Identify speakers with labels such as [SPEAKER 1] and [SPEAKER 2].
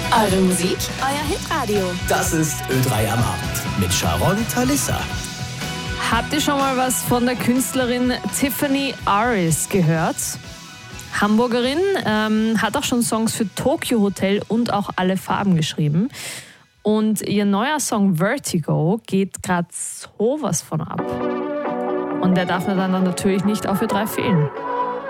[SPEAKER 1] Eure Musik,
[SPEAKER 2] euer Hitradio.
[SPEAKER 3] Das ist Ö3 am Abend mit Sharon Talissa.
[SPEAKER 4] Habt ihr schon mal was von der Künstlerin Tiffany Aris gehört? Hamburgerin, hat auch schon Songs für Tokyo Hotel und auch Alle Farben geschrieben. Und ihr neuer Song Vertigo geht gerade sowas von ab. Und der darf mir dann natürlich nicht auf Ö3 fehlen.